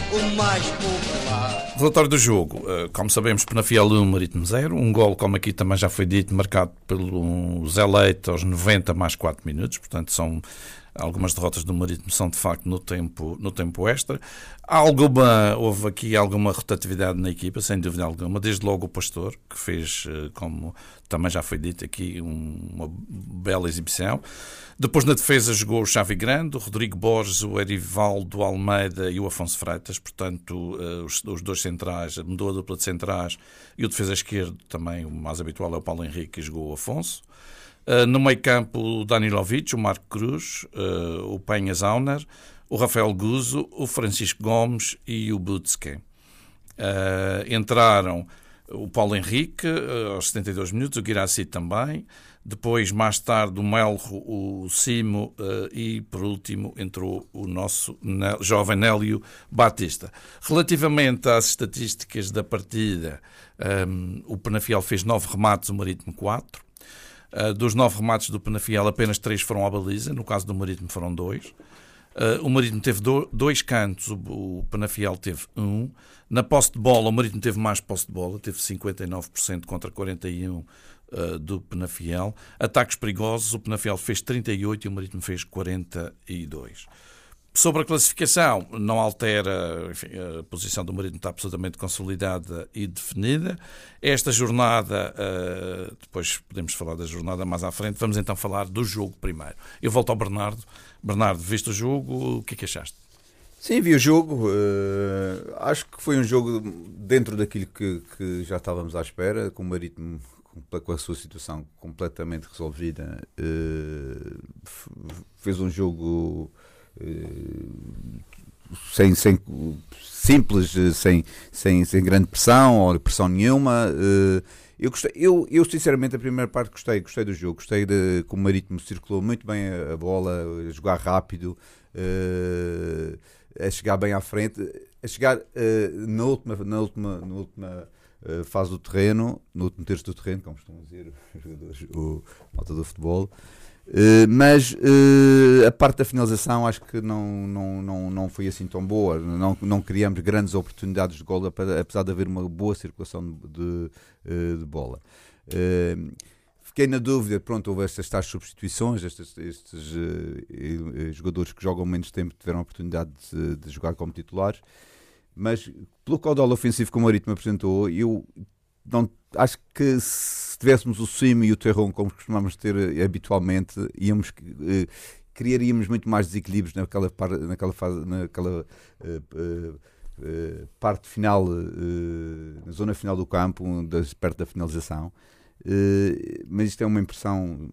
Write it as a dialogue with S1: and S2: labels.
S1: o mais popular.
S2: Relatório do jogo. Como sabemos, Penafiel 1, Marítimo 0. Um gol, como aqui também já foi dito, marcado pelo Zé Leite aos 90 mais 4 minutos. Portanto, são algumas derrotas do Marítimo são de facto no tempo extra. Houve aqui alguma rotatividade na equipa, sem dúvida alguma. Desde logo o Pastor, que fez, como também já foi dito aqui, uma bela exibição. Depois na defesa jogou o Xavi Grande, o Rodrigo Borges, o Erivaldo Almeida e o Afonso Freitas. Portanto, os dois centrais, mudou a dupla de centrais, e o defesa esquerdo também, o mais habitual é o Paulo Henrique, e jogou o Afonso. No meio campo, o Danilovic, o Marco Cruz, o Penha Zauner, o Rafael Guzo, o Francisco Gomes e o Butzke. Entraram o Paulo Henrique aos 72 minutos, o Guirassy também. Depois, mais tarde, o Melro, o Simo e, por último, entrou o nosso jovem Nélio Batista. Relativamente às estatísticas da partida, o Penafiel fez 9 remates, o Marítimo 4. Dos 9 remates do Penafiel, apenas 3 foram à baliza. No caso do Marítimo foram 2. O Marítimo teve 2 cantos, o Penafiel teve 1. Na posse de bola, o Marítimo teve mais posse de bola, teve 59% contra 41% do Penafiel. Ataques perigosos, o Penafiel fez 38 e o Marítimo fez 42. Sobre a classificação, não altera, enfim, a posição do Marítimo está absolutamente consolidada e definida. Esta jornada, depois podemos falar da jornada mais à frente, vamos então falar do jogo primeiro. Eu volto ao Bernardo. Bernardo, viste o jogo, o que é que achaste?
S3: Sim, vi o jogo. Acho que foi um jogo dentro daquilo que já estávamos à espera, com o Marítimo com a sua situação completamente resolvida. Fez um jogo simples, sem grande pressão ou pressão nenhuma. Eu sinceramente a primeira parte gostei do jogo, gostei de que o Marítimo circulou muito bem a bola, a jogar rápido, a chegar bem à frente, a chegar na última fase do terreno, no último terço do terreno, como estão a dizer os jogadores, o malta do futebol. Mas a parte da finalização acho que não foi assim tão boa. Não criamos grandes oportunidades de gol, apesar de haver uma boa circulação de bola. Fiquei na dúvida, pronto, houve estas tais substituições, estes jogadores que jogam menos tempo tiveram a oportunidade de jogar como titulares, mas pelo caudal ofensivo que o Marítimo apresentou, eu não acho que se tivéssemos o Simo e o Terron como costumamos ter habitualmente, criaríamos muito mais desequilíbrios naquela parte final, na zona final do campo, perto da finalização. Mas isto é uma impressão